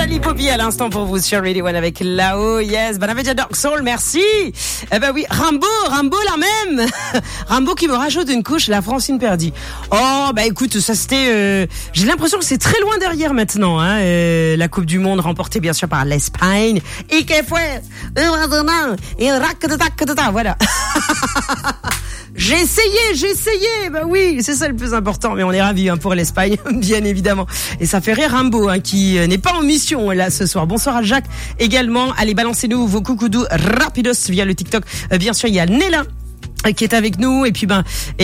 Charlie Poppy à l'instant pour vous sur Radio One avec là-haut. Yes, ben avait déjà Dark Soul, merci. Eh ben oui, Rambo la même. Rambo qui me rajoute une couche, la Francine Perdy. Oh, bah écoute, ça c'était... j'ai l'impression que c'est très loin derrière maintenant. Hein, la Coupe du Monde remportée bien sûr par l'Espagne. Et que fue, voilà. J'ai essayé, bah oui, c'est ça le plus important, mais on est ravis pour l'Espagne, bien évidemment. Et ça fait rire Rambo, qui n'est pas en mission là ce soir. Bonsoir à Jacques également. Allez, balancez-nous vos coucoudous rapidos via le TikTok. Bien sûr, il y a Nella qui est avec nous et puis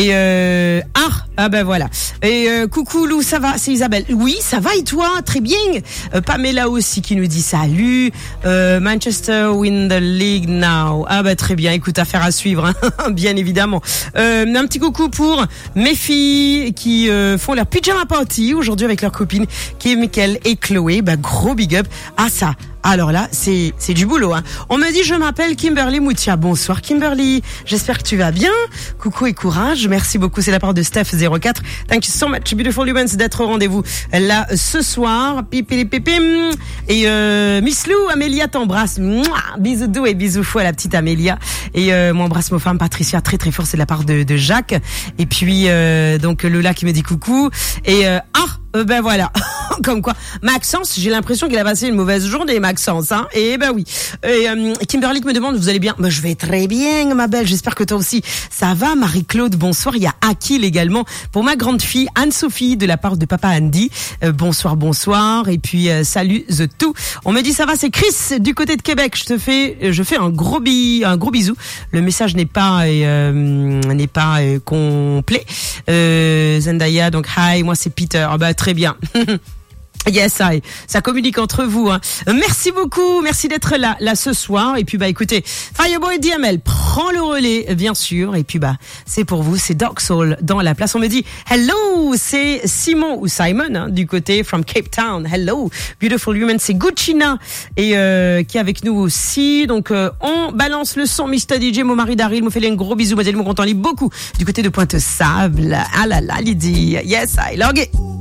voilà et coucou Lou, ça va, c'est Isabelle. Oui, ça va et toi? Très bien. Pamela aussi qui nous dit salut. Manchester win the league now. Très bien, écoute, affaire à suivre hein, bien évidemment. Un petit coucou pour mes filles qui font leur pyjama party aujourd'hui avec leurs copines qui est Mickaël et Chloé. Gros big up à ça. Alors là, c'est du boulot, hein. On me dit, je m'appelle Kimberly Moutia. Bonsoir Kimberly. J'espère que tu vas bien. Coucou et courage. Merci beaucoup. C'est la part de Steph04. Thank you so much, beautiful humans, d'être au rendez-vous là ce soir. Pipilipipim. Et Miss Lou, Amélia t'embrasse. Mouah, bisous doux et bisous fou à la petite Amélia. Et moi embrasse ma femme Patricia très très fort. C'est de la part de Jacques. Et puis donc Lola qui me dit coucou. Et voilà. Comme quoi, Maxence, j'ai l'impression qu'il a passé une mauvaise journée, Maxence, hein. Et oui. Et Kimberly me demande, vous allez bien? Je vais très bien, ma belle. J'espère que toi aussi, ça va. Marie-Claude, bonsoir. Il y a Akil également pour ma grande fille Anne-Sophie de la part de papa Andy. Bonsoir. Et puis salut The Two. On me dit ça va, c'est Chris du côté de Québec. Je fais un gros bisou. Le message n'est pas complet. Zendaya, donc hi, moi c'est Peter. Très bien. Yes, ça communique entre vous, hein. Merci beaucoup, merci d'être là ce soir. Et puis écoutez, Fireboy DML prend le relais, bien sûr. Et puis c'est pour vous, c'est Dark Soul dans la place. On me dit hello, c'est Simon ou Simon hein, du côté from Cape Town. Hello, beautiful human, c'est Guccina et qui est avec nous aussi. Donc on balance le son, Mr DJ, mon mari Daryl, me fait un gros bisou, moi content, lit beaucoup du côté de Pointe-Sable. Ah là là, Lydie, yes, I log it.